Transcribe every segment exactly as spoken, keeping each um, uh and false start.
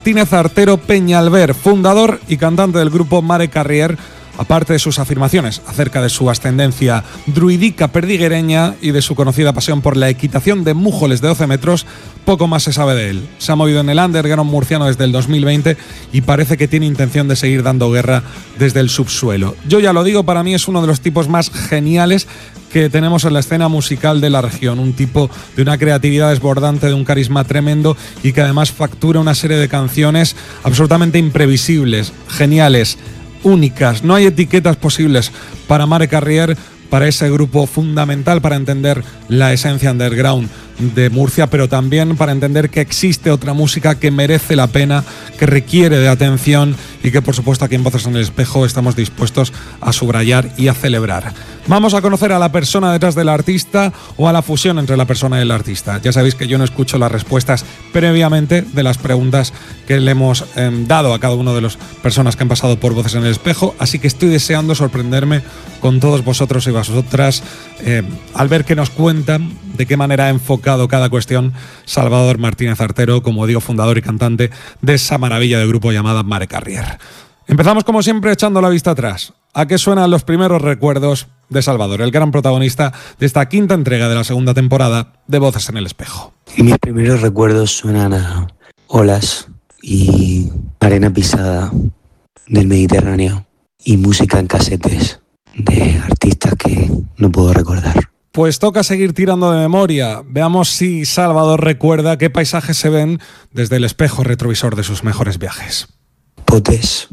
Martínez Artero Peñalver, fundador y cantante del grupo Mare Carrier, aparte de sus afirmaciones acerca de su ascendencia druídica perdiguereña y de su conocida pasión por la equitación de mújoles de doce metros, poco más se sabe de él. Se ha movido en el underground murciano desde el dos mil veinte y parece que tiene intención de seguir dando guerra desde el subsuelo. Yo ya lo digo, para mí es uno de los tipos más geniales que tenemos en la escena musical de la región, un tipo de una creatividad desbordante, de un carisma tremendo y que además factura una serie de canciones absolutamente imprevisibles, geniales, únicas. No hay etiquetas posibles para Mare Carrier, para ese grupo fundamental para entender la esencia underground de Murcia, pero también para entender que existe otra música que merece la pena, que requiere de atención y que por supuesto aquí en Voces en el Espejo estamos dispuestos a subrayar y a celebrar. Vamos a conocer a la persona detrás del artista o a la fusión entre la persona y el artista. Ya sabéis que yo no escucho las respuestas previamente de las preguntas que le hemos eh, dado a cada una de las personas que han pasado por Voces en el Espejo, así que estoy deseando sorprenderme con todos vosotros y vosotras eh, al ver que nos cuentan de qué manera ha enfocado cada cuestión Salvador Martínez Artero, como digo, fundador y cantante de esa maravilla de grupo llamada Mare Carrier. Empezamos como siempre echando la vista atrás. ¿A qué suenan los primeros recuerdos de Salvador, el gran protagonista de esta quinta entrega de la segunda temporada de Voces en el Espejo? Y mis primeros recuerdos suenan a olas y arena pisada del Mediterráneo y música en casetes de artistas que no puedo recordar. Pues toca seguir tirando de memoria. Veamos si Salvador recuerda qué paisajes se ven desde el espejo retrovisor de sus mejores viajes. Potes,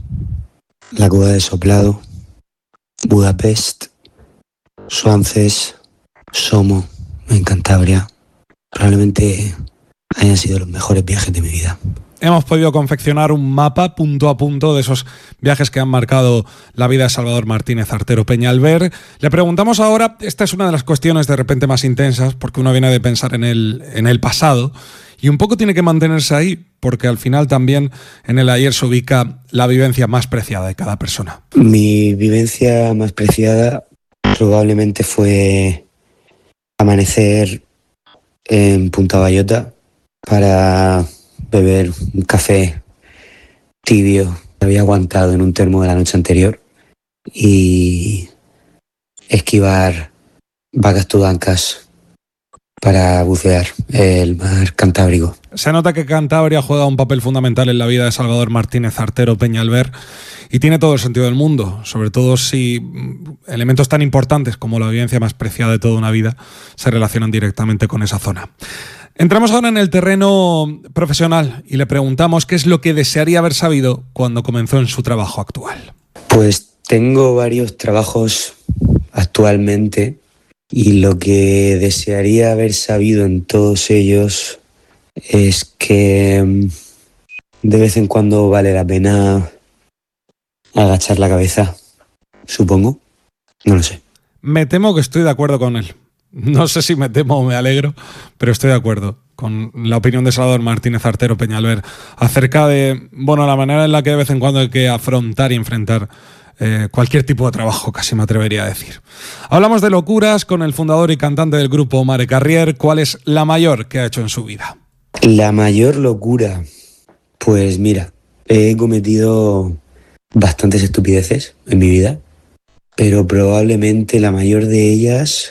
la Cueva del Soplado, Budapest, Suances, Somo, en Cantabria. Probablemente hayan sido los mejores viajes de mi vida. Hemos podido confeccionar un mapa punto a punto de esos viajes que han marcado la vida de Salvador Martínez Artero Peñalver. Le preguntamos ahora, esta es una de las cuestiones de repente más intensas, porque uno viene de pensar en el, en el pasado y un poco tiene que mantenerse ahí, porque al final también en el ayer se ubica la vivencia más preciada de cada persona. Mi vivencia más preciada probablemente fue amanecer en Punta Bayota para beber un café tibio que había aguantado en un termo de la noche anterior y esquivar vacas tudancas para bucear el mar Cantábrico. Se nota que Cantabria juega un papel fundamental en la vida de Salvador Martínez Artero Peñalver y tiene todo el sentido del mundo, sobre todo si elementos tan importantes como la vivencia más preciada de toda una vida se relacionan directamente con esa zona. Entramos ahora en el terreno profesional y le preguntamos qué es lo que desearía haber sabido cuando comenzó en su trabajo actual. Pues tengo varios trabajos actualmente y lo que desearía haber sabido en todos ellos es que de vez en cuando vale la pena agachar la cabeza, supongo. No lo sé. Me temo que estoy de acuerdo con él. No sé si me temo o me alegro, pero estoy de acuerdo con la opinión de Salvador Martínez Artero Peñalver acerca de, bueno, la manera en la que de vez en cuando hay que afrontar y enfrentar eh, cualquier tipo de trabajo, casi me atrevería a decir. Hablamos de locuras con el fundador y cantante del grupo Mare Carrier. ¿Cuál es la mayor que ha hecho en su vida? La mayor locura, pues mira, he cometido bastantes estupideces en mi vida, pero probablemente la mayor de ellas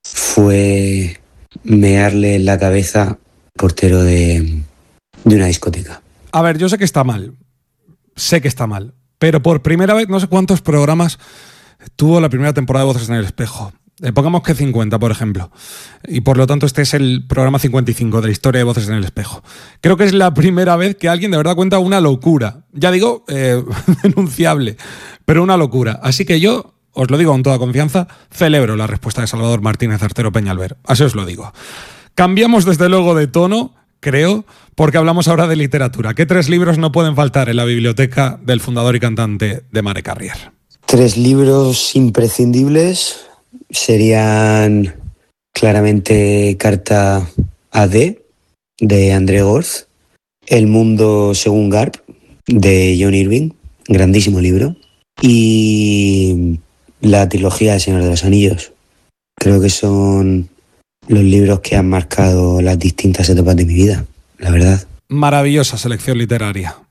fue mearle en la cabeza al portero de, de una discoteca. A ver, yo sé que está mal, sé que está mal, pero por primera vez, no sé cuántos programas tuvo la primera temporada de Voces en el Espejo. Eh, pongamos que cincuenta, por ejemplo, y por lo tanto este es el programa cincuenta y cinco de la historia de Voces en el Espejo. Creo que es la primera vez que alguien de verdad cuenta una locura, ya digo, eh, denunciable, pero una locura. Así que yo, os lo digo con toda confianza, celebro la respuesta de Salvador Martínez Artero Peñalver. Así os lo digo. Cambiamos desde luego de tono, creo, porque hablamos ahora de literatura. ¿Qué tres libros no pueden faltar en la biblioteca del fundador y cantante de Mare Carrier? Tres libros imprescindibles serían claramente Carta a D, de André Gorz, El mundo según Garp, de John Irving, grandísimo libro, y la trilogía del Señor de los Anillos. Creo que son los libros que han marcado las distintas etapas de mi vida, la verdad. Maravillosa selección literaria.